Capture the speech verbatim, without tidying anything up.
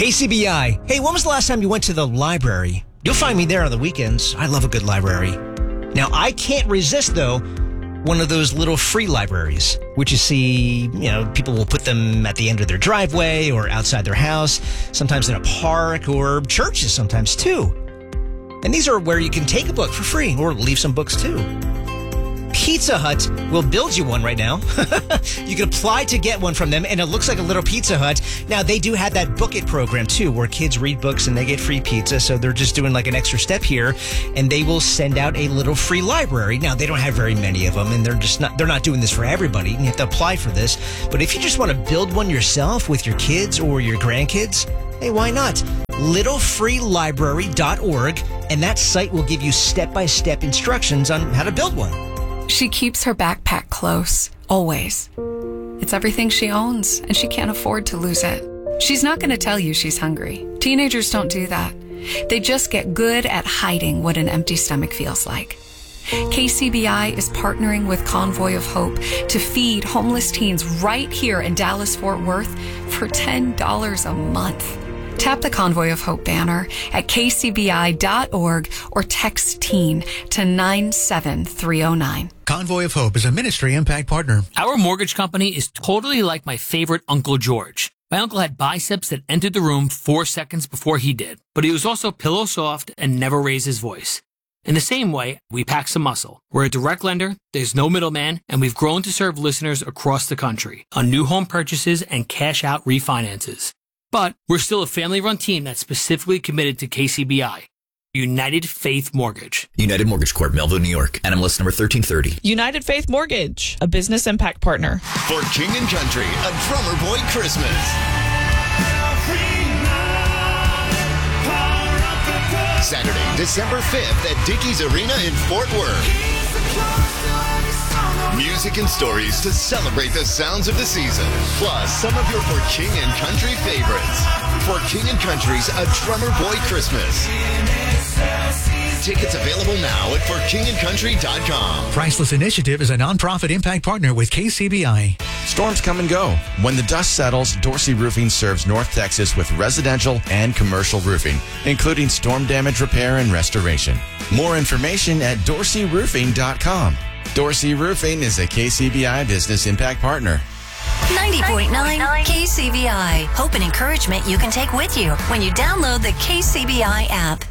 K C B I. Hey, when was the last time you went to the library? You'll find me there on the weekends. I love a good library. Now, I can't resist, though, one of those little free libraries, which you see, you know, people will put them at the end of their driveway or outside their house, sometimes in a park or churches sometimes, too. And these are where you can take a book for free or leave some books, too. Pizza Hut will build you one right now. You can apply to get one from them, and it looks like a little Pizza Hut. Now, they do have that Book It program, too, where kids read books and they get free pizza, so they're just doing like an extra step here, and they will send out a little free library. Now, they don't have very many of them, and they're just not, they're not doing this for everybody. You have to apply for this. But if you just want to build one yourself with your kids or your grandkids, hey, why not? little free library dot org, and that site will give you step-by-step instructions on how to build one. She keeps her backpack close, always. It's everything she owns, and she can't afford to lose it. She's not going to tell you she's hungry. Teenagers don't do that. They just get good at hiding what an empty stomach feels like. K C B I is partnering with Convoy of Hope to feed homeless teens right here in Dallas-Fort Worth for ten dollars a month. Tap the Convoy of Hope banner at k c b i dot org or text TEEN to nine seven three oh nine. Convoy of Hope is a ministry impact partner. Our mortgage company is totally like my favorite Uncle George. My uncle had biceps that entered the room four seconds before he did, but he was also pillow soft and never raised his voice. In the same way, we pack some muscle. We're a direct lender, there's no middleman, and we've grown to serve listeners across the country on new home purchases and cash-out refinances. But we're still a family-run team that's specifically committed to K C B I. United Faith Mortgage. United Mortgage Corp, Melville, New York. N M L S number thirteen thirty. United Faith Mortgage, a business impact partner. For King and Country, a Drummer Boy Christmas. Saturday, December fifth at Dickies Arena in Fort Worth. Music and stories to celebrate the sounds of the season, plus some of your For King and Country favorites. For King and Country's A Drummer Boy Christmas. Tickets available now at for king and country dot com. Priceless Initiative is a nonprofit impact partner with K C B I. Storms come and go. When the dust settles, Dorsey Roofing serves North Texas with residential and commercial roofing, including storm damage repair and restoration. More information at dorsey roofing dot com. Dorsey Roofing is a K C B I business impact partner. ninety point nine K C B I. Hope and encouragement you can take with you when you download the K C B I app.